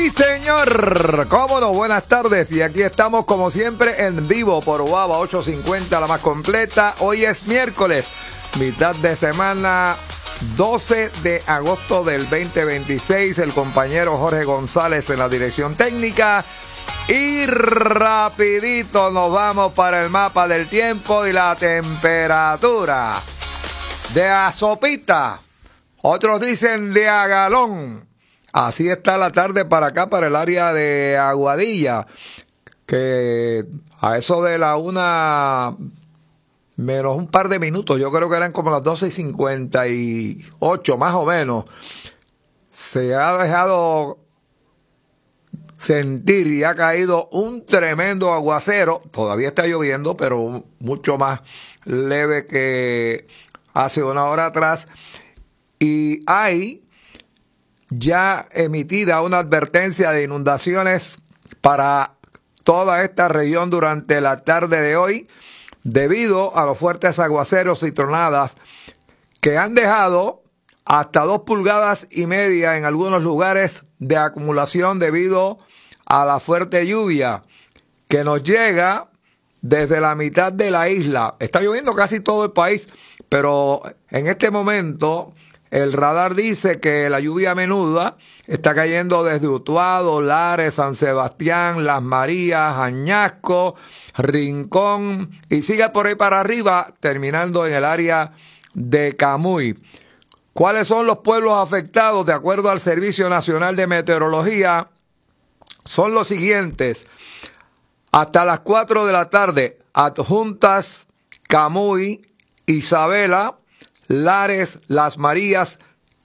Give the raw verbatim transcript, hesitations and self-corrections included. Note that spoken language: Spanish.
Sí, señor, cómo no, buenas tardes, y aquí estamos como siempre en vivo por Guava ocho cincuenta, la más completa. Hoy es miércoles, mitad de semana, doce de agosto del veinte veintiséis. El compañero Jorge González en la dirección técnica. Y rapidito nos vamos para el mapa del tiempo y la temperatura. De a sopita, otros dicen de a galón. Así está la tarde para acá, para el área de Aguadilla, que a eso de la una menos un par de minutos, yo creo que eran como las doce y cincuenta y ocho más o menos, se ha dejado sentir y ha caído un tremendo aguacero. Todavía está lloviendo, pero mucho más leve que hace una hora atrás, y hay ya emitida una advertencia de inundaciones para toda esta región durante la tarde de hoy, debido a los fuertes aguaceros y tronadas que han dejado hasta dos pulgadas y media en algunos lugares de acumulación debido a la fuerte lluvia que nos llega desde la mitad de la isla. Está lloviendo casi todo el país, pero en este momento el radar dice que la lluvia menuda está cayendo desde Utuado, Lares, San Sebastián, Las Marías, Añasco, Rincón, y sigue por ahí para arriba, terminando en el área de Camuy. ¿Cuáles son los pueblos afectados? De acuerdo al Servicio Nacional de Meteorología, son los siguientes. Hasta las cuatro de la tarde, Adjuntas, Camuy, Isabela, Lares, Las Marías,